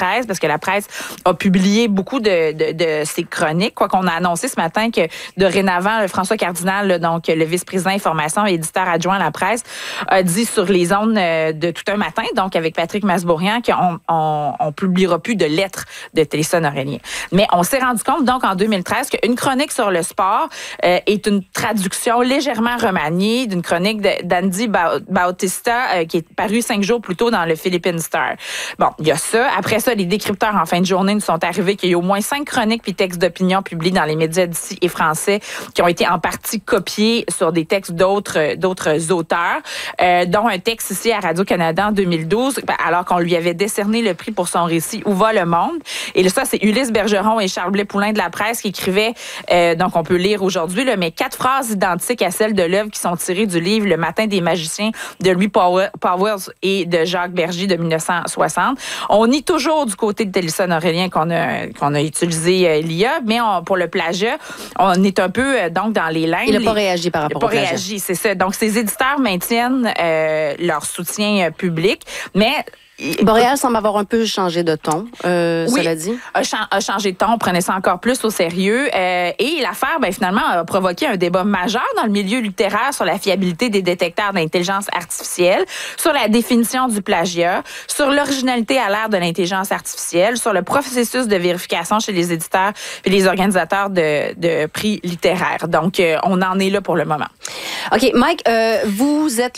presse, parce que la presse a publié beaucoup de ses chroniques. Quoi qu'on a annoncé ce matin que dorénavant, François Cardinal, là, donc le vice-président information et éditeur adjoint à la presse, a dit sur les ondes de tout un matin, donc avec Patrick Masbourian, qu'on publiera plus de lettres de Télésphone-Aurélien. Mais on s'est rendu compte, donc, en 2013, qu'une chronique sur le sport est une traduction légèrement remaniée d'une chronique d'Andy Bautista qui est parue 5 jours plus tôt dans le Philippine Star. Bon, il y a ça. Après ça, les décrypteurs en fin de journée nous sont arrivés qu'il y a au moins 5 chroniques puis textes d'opinion publiés dans les médias d'ici et français qui ont été en partie copiés sur des textes d'autres auteurs, dont un texte ici à Radio-Canada en 2012, alors qu'on lui avait décerné le prix pour son récit Où va le monde? Et là, ça, c'est Ulysse Bergeron et Charles Blais-Poulain de la Presse qui écrivaient, donc on peut lire aujourd'hui, là, mais 4 phrases identiques à celles de l'œuvre qui sont tirées du livre Le matin des magiciens de Louis Powers et de Jacques Bergier de 1960. On nie toujours du côté de Télésphone-Aurélien qu'on a utilisé l'IA, mais pour le plagiat, on est un peu donc dans les lignes. Il n'a pas réagi par rapport au plagiat. Il n'a pas réagi, c'est ça. Donc, ces éditeurs maintiennent leur soutien public, mais Boréal semble avoir un peu changé de ton, oui, cela dit. A changé de ton, on prenait ça encore plus au sérieux. Et l'affaire, finalement, a provoqué un débat majeur dans le milieu littéraire sur la fiabilité des détecteurs d'intelligence artificielle, sur la définition du plagiat, sur l'originalité à l'ère de l'intelligence artificielle, sur le processus de vérification chez les éditeurs et les organisateurs de prix littéraires. Donc, on en est là pour le moment. OK. Mike, vous êtes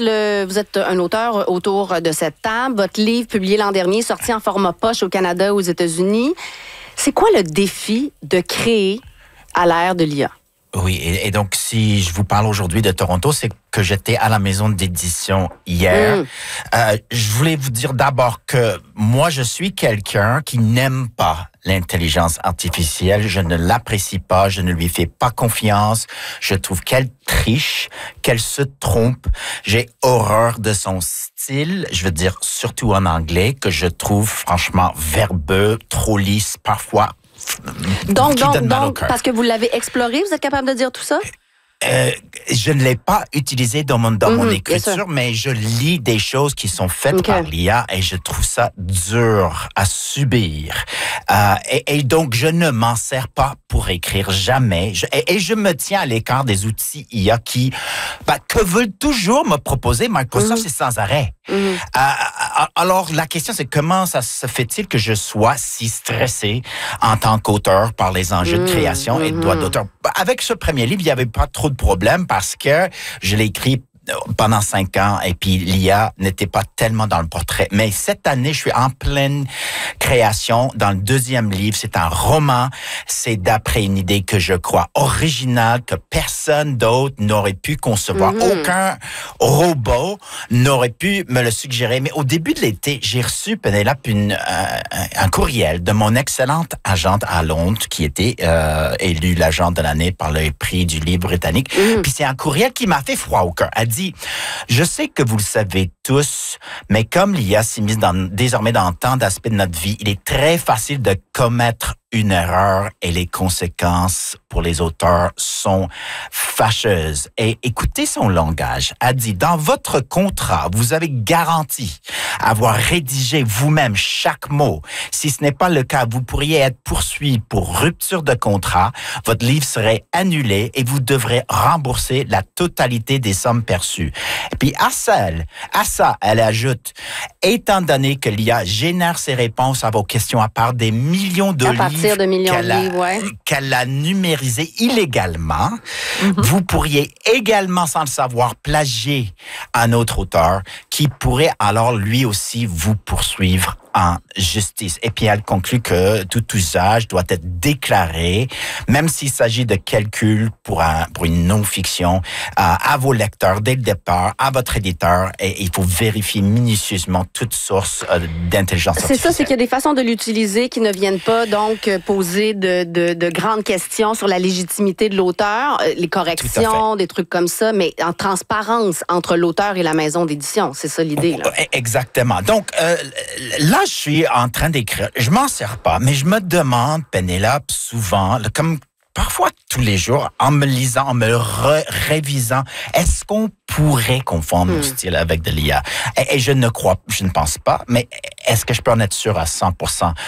un auteur autour de cette table. Votre livre, publié l'an dernier, sorti en format poche au Canada et aux États-Unis. C'est quoi le défi de créer à l'ère de l'IA? Oui, et donc si je vous parle aujourd'hui de Toronto, c'est que j'étais à la maison d'édition hier. Je voulais vous dire d'abord que moi, je suis quelqu'un qui n'aime pas l'intelligence artificielle. Je ne l'apprécie pas, je ne lui fais pas confiance. Je trouve qu'elle triche, qu'elle se trompe. J'ai horreur de son style, je veux dire surtout en anglais, que je trouve franchement verbeux, trop lisse, parfois. Donc, parce que vous l'avez exploré, vous êtes capable de dire tout ça? Je ne l'ai pas utilisé dans mon écriture, mais je lis des choses qui sont faites par l'IA et je trouve ça dur à subir. Et donc, je ne m'en sers pas pour écrire jamais. Et je me tiens à l'écart des outils IA que veulent toujours me proposer Microsoft, c'est sans arrêt. Alors, la question, c'est comment ça se fait-il que je sois si stressé en tant qu'auteur par les enjeux de création et de droit d'auteur? Avec ce premier livre, il n'y avait pas trop de problème parce que je l'ai écrit pendant 5 ans et puis l'IA n'était pas tellement dans le portrait. Mais cette année, je suis en pleine création dans le 2e livre. C'est un roman. C'est d'après une idée que je crois originale, que personne d'autre n'aurait pu concevoir. Aucun robot n'aurait pu me le suggérer. Mais au début de l'été, j'ai reçu, Pénélope, un courriel de mon excellente agente à Londres qui était élue l'agent de l'année par le prix du livre britannique. Puis c'est un courriel qui m'a fait froid au cœur. Elle dit, je sais que vous le savez tous, mais comme l'IA s'est mise désormais dans tant d'aspects de notre vie, il est très facile de commettre une erreur et les conséquences pour les auteurs sont fâcheuses. Et écoutez son langage. Elle dit, dans votre contrat, vous avez garanti avoir rédigé vous-même chaque mot. Si ce n'est pas le cas, vous pourriez être poursuivi pour rupture de contrat. Votre livre serait annulé et vous devrez rembourser la totalité des sommes perçues. Et puis à ça, elle ajoute, étant donné que l'IA génère ses réponses à vos questions à part des millions de livres qu'elle a numérisé illégalement, vous pourriez également, sans le savoir, plagier un autre auteur qui pourrait alors lui aussi vous poursuivre en justice. Et puis elle conclut que tout usage doit être déclaré, même s'il s'agit de calcul pour une non-fiction, à vos lecteurs dès le départ, à votre éditeur, et il faut vérifier minutieusement toute source d'intelligence artificielle. C'est ça, c'est qu'il y a des façons de l'utiliser qui ne viennent pas donc poser de grandes questions sur la légitimité de l'auteur, les corrections, des trucs comme ça, mais en transparence entre l'auteur et la maison d'édition. C'est ça l'idée, là. Exactement. Donc, là, je suis en train d'écrire. Je m'en sers pas, mais je me demande, Pénélope, souvent, comme parfois tous les jours, en me lisant, en me révisant, est-ce qu'on pourrait confondre mon style avec de l'IA? Et je ne pense pas, mais est-ce que je peux en être sûr à 100%?